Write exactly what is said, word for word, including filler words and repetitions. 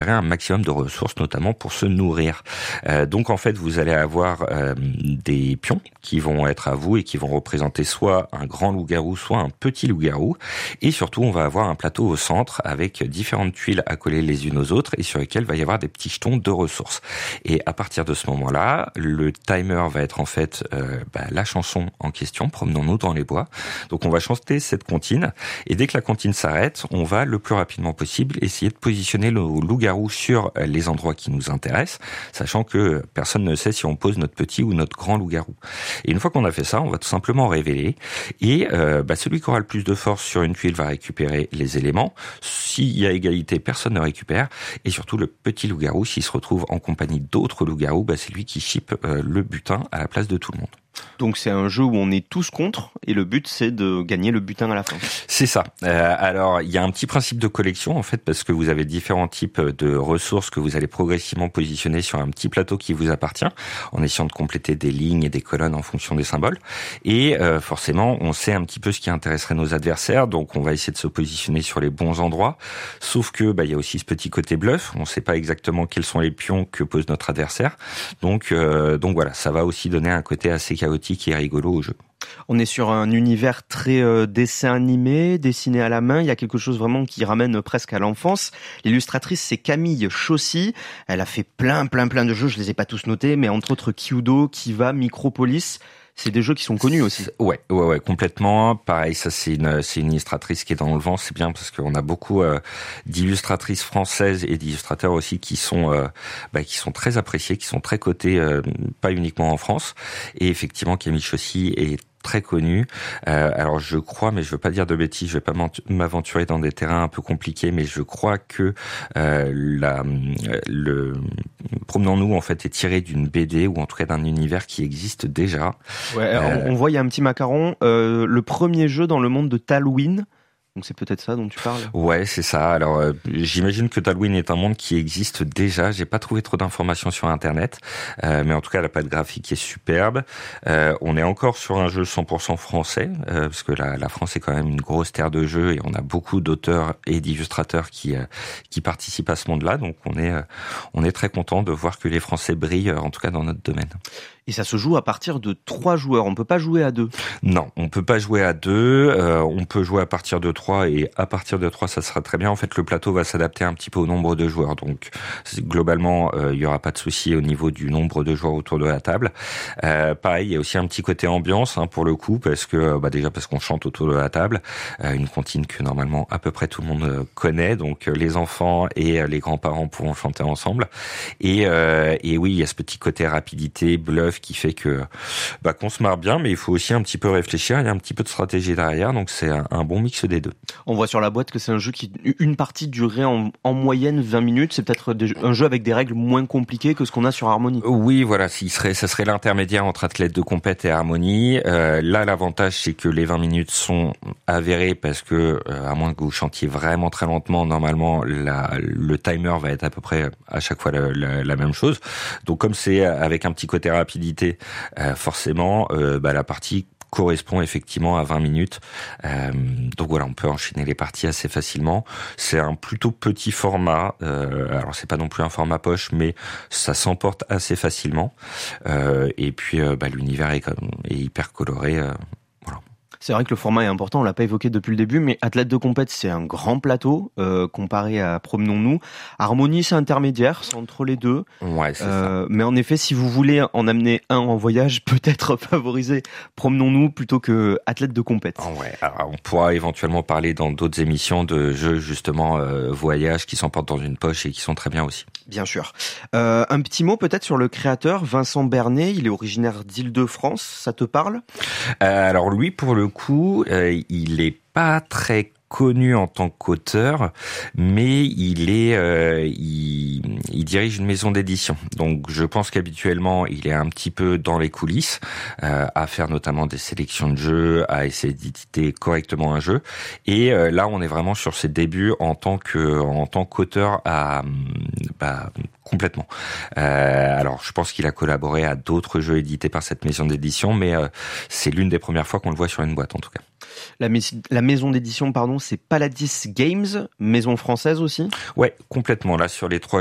un maximum de ressources, notamment pour se nourrir. Euh, donc en fait, vous allez avoir euh, des pions qui vont être à vous et qui vont représenter soit un grand loup-garou, soit un petit loup-garou. Et surtout, on va avoir un plateau au centre avec différentes tuiles accolées les unes aux autres et sur lesquelles va y avoir des petits jetons de ressources. Et à partir de ce moment-là, le timer va être en fait euh, bah, la chanson en question, Promenons-nous dans les bois. Donc on va chanter cette comptine et dès que la comptine s'arrête, on va le plus rapidement possible essayer de positionner le loup-garou sur les endroits qui nous intéressent, sachant que personne ne sait si on pose notre petit ou notre grand loup-garou. Et une fois qu'on a fait ça, on va tout simplement révéler et euh, bah, celui qui aura le plus de force sur une tuile va récupérer les éléments. S'il y a égalité, personne ne récupère. Et surtout, le petit loup-garou, s'il se retrouve en compagnie d'autres loups-garous, bah, c'est lui qui chippe euh, le butin à la place de tout le monde. Donc c'est un jeu où on est tous contre et le but c'est de gagner le butin à la fin. C'est ça. Euh, alors il y a un petit principe de collection en fait parce que vous avez différents types de ressources que vous allez progressivement positionner sur un petit plateau qui vous appartient en essayant de compléter des lignes et des colonnes en fonction des symboles. Et euh, forcément on sait un petit peu ce qui intéresserait nos adversaires, donc on va essayer de se positionner sur les bons endroits. Sauf que bah il y a aussi ce petit côté bluff. On ne sait pas exactement quels sont les pions que pose notre adversaire. Donc euh, donc voilà, ça va aussi donner un côté assez chaotique et rigolo au jeu. On est sur un univers très euh, dessin animé, dessiné à la main. Il y a quelque chose vraiment qui ramène presque à l'enfance. L'illustratrice, c'est Camille Chaussy. Elle a fait plein, plein, plein de jeux. Je les ai pas tous notés, mais entre autres Kyudo, Kiva, Micropolis. C'est des jeux qui sont connus aussi. Ouais, ouais, ouais, complètement. Pareil, ça c'est une, c'est une illustratrice qui est dans le vent. C'est bien parce qu'on a beaucoup euh, d'illustratrices françaises et d'illustrateurs aussi qui sont, euh, bah, qui sont très appréciés, qui sont très cotés, euh, pas uniquement en France. Et effectivement, Camille Chaussy est très connu. Euh, alors je crois, mais je veux pas dire de bêtises, je vais pas m'aventurer dans des terrains un peu compliqués, mais je crois que euh, la, le Promenons-nous en fait est tiré d'une B D ou en tout cas d'un univers qui existe déjà. Ouais, euh, on, on voit il y a un petit macaron. Euh, le premier jeu dans le monde de Talwin. Donc c'est peut-être ça dont tu parles. Ouais, c'est ça. Alors euh, j'imagine que Talwin est un monde qui existe déjà. J'ai pas trouvé trop d'informations sur Internet, euh, mais en tout cas la patte graphique est superbe. Euh, on est encore sur un jeu cent pour cent français, euh, parce que la, la France est quand même une grosse terre de jeux et on a beaucoup d'auteurs et d'illustrateurs qui euh, qui participent à ce monde-là. Donc on est euh, on est très content de voir que les Français brillent, en tout cas dans notre domaine. Et ça se joue à partir de trois joueurs. On peut pas jouer à deux. Non, on peut pas jouer à deux. Euh, on peut jouer à partir de trois et à partir de trois, ça sera très bien. En fait, le plateau va s'adapter un petit peu au nombre de joueurs. Donc, globalement, euh, il y aura pas de souci au niveau du nombre de joueurs autour de la table. Euh, pareil, il y a aussi un petit côté ambiance hein, pour le coup, parce que bah déjà parce qu'on chante autour de la table, euh, une comptine que normalement à peu près tout le monde connaît. Donc, euh, les enfants et euh, les grands-parents pourront chanter ensemble. Et, euh, et oui, il y a ce petit côté rapidité, bluff qui fait que bah qu'on se marre bien, mais il faut aussi un petit peu réfléchir, il y a un petit peu de stratégie derrière, donc c'est un, un bon mix des deux. On voit sur la boîte que c'est un jeu qui, une partie durerait en, en moyenne vingt minutes, c'est peut-être des, un jeu avec des règles moins compliquées que ce qu'on a sur Harmonie. Oui, voilà, s'il serait, ça serait l'intermédiaire entre Athlètes de compète et Harmonie. Euh, là, l'avantage, c'est que les vingt minutes sont avérées parce que, euh, à moins que vous chantiez vraiment très lentement, normalement, la, le timer va être à peu près à chaque fois la, la, la même chose. Donc, comme c'est avec un petit côté rapidité, Euh, forcément, euh, bah, la partie correspond effectivement à vingt minutes. Euh, donc voilà, on peut enchaîner les parties assez facilement. C'est un plutôt petit format. Euh, alors c'est pas non plus un format poche, mais ça s'emporte assez facilement. Euh, et puis euh, bah, l'univers est, est hyper coloré. Euh, voilà. C'est vrai que le format est important, on l'a pas évoqué depuis le début, mais Athlètes de compète, c'est un grand plateau euh, comparé à Promenons-nous. Harmonie, c'est intermédiaire, c'est entre les deux. Ouais, c'est euh, ça. Mais en effet, si vous voulez en amener un en voyage, peut-être favoriser Promenons-nous plutôt que Athlètes de compète. Oh ouais, alors on pourra éventuellement parler dans d'autres émissions de jeux justement euh, voyage qui s'emportent dans une poche et qui sont très bien aussi. Bien sûr. Euh, un petit mot peut-être sur le créateur, Vincent Bernet, il est originaire d'Île-de-France, ça te parle ? euh, Alors lui, pour le coup, euh, il est pas très connu en tant qu'auteur, mais il est, euh, il, il dirige une maison d'édition. Donc, je pense qu'habituellement, il est un petit peu dans les coulisses, euh, à faire notamment des sélections de jeux, à essayer d'éditer correctement un jeu. Et euh, là, on est vraiment sur ses débuts en tant que, en tant qu'auteur à, bah, complètement. Euh, alors, je pense qu'il a collaboré à d'autres jeux édités par cette maison d'édition, mais euh, c'est l'une des premières fois qu'on le voit sur une boîte, en tout cas. La, mais- la maison d'édition, pardon, c'est Paladis Games, maison française aussi. Ouais, complètement. Là, sur les trois